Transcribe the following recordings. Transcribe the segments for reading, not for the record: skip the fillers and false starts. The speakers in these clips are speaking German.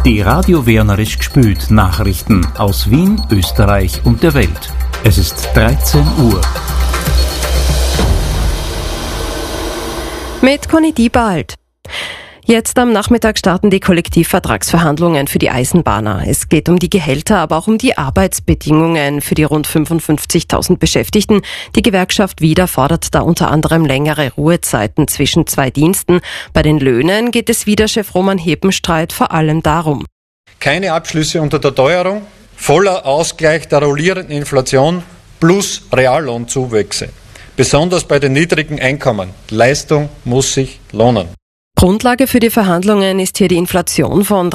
Die Radio Wernerisch gespült Nachrichten aus Wien, Österreich und der Welt. Es ist 13 Uhr. Mit Conny Diebald. Jetzt am Nachmittag starten die Kollektivvertragsverhandlungen für die Eisenbahner. Es geht um die Gehälter, aber auch um die Arbeitsbedingungen für die rund 55.000 Beschäftigten. Die Gewerkschaft Wieder fordert da unter anderem längere Ruhezeiten zwischen zwei Diensten. Bei den Löhnen geht es Wieder-Chef Roman Hebenstreit vor allem darum. Keine Abschlüsse unter der Teuerung, voller Ausgleich der rollierenden Inflation plus Reallohnzuwächse. Besonders bei den niedrigen Einkommen. Leistung muss sich lohnen. Grundlage für die Verhandlungen ist hier die Inflation von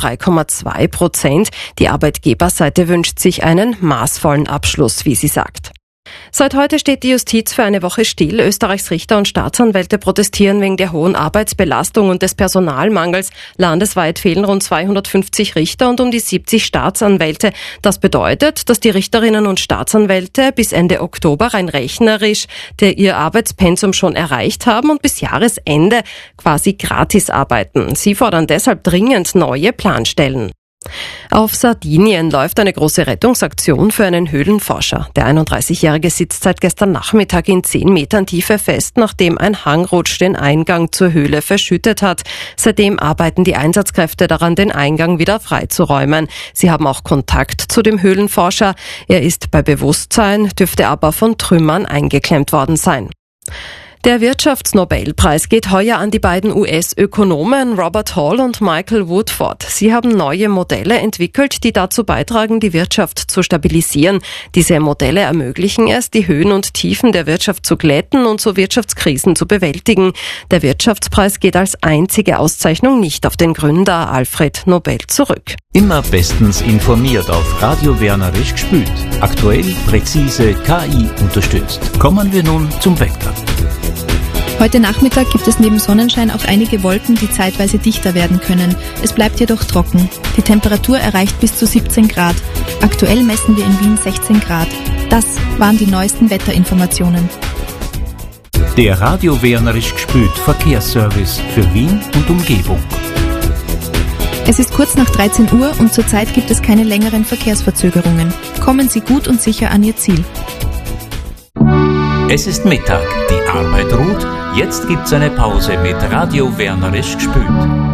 3,2%. Die Arbeitgeberseite wünscht sich einen maßvollen Abschluss, wie sie sagt. Seit heute steht die Justiz für eine Woche still. Österreichs Richter und Staatsanwälte protestieren wegen der hohen Arbeitsbelastung und des Personalmangels. Landesweit fehlen rund 250 Richter und um die 70 Staatsanwälte. Das bedeutet, dass die Richterinnen und Staatsanwälte bis Ende Oktober rein rechnerisch ihr Arbeitspensum schon erreicht haben und bis Jahresende quasi gratis arbeiten. Sie fordern deshalb dringend neue Planstellen. Auf Sardinien läuft eine große Rettungsaktion für einen Höhlenforscher. Der 31-Jährige sitzt seit gestern Nachmittag in 10 Metern Tiefe fest, nachdem ein Hangrutsch den Eingang zur Höhle verschüttet hat. Seitdem arbeiten die Einsatzkräfte daran, den Eingang wieder freizuräumen. Sie haben auch Kontakt zu dem Höhlenforscher. Er ist bei Bewusstsein, dürfte aber von Trümmern eingeklemmt worden sein. Der Wirtschaftsnobelpreis geht heuer an die beiden US-Ökonomen Robert Hall und Michael Woodford. Sie haben neue Modelle entwickelt, die dazu beitragen, die Wirtschaft zu stabilisieren. Diese Modelle ermöglichen es, die Höhen und Tiefen der Wirtschaft zu glätten und so Wirtschaftskrisen zu bewältigen. Der Wirtschaftspreis geht als einzige Auszeichnung nicht auf den Gründer Alfred Nobel zurück. Immer bestens informiert auf Radio Wernerisch gespült. Aktuell, präzise, KI unterstützt. Kommen wir nun zum Wetter. Heute Nachmittag gibt es neben Sonnenschein auch einige Wolken, die zeitweise dichter werden können. Es bleibt jedoch trocken. Die Temperatur erreicht bis zu 17 Grad. Aktuell messen wir in Wien 16 Grad. Das waren die neuesten Wetterinformationen. Der Radio Wernerisch gespült Verkehrsservice für Wien und Umgebung. Es ist kurz nach 13 Uhr und zurzeit gibt es keine längeren Verkehrsverzögerungen. Kommen Sie gut und sicher an Ihr Ziel. Es ist Mittag, die Arbeit ruht. Jetzt gibt's eine Pause mit Radio Wernerisch gespült.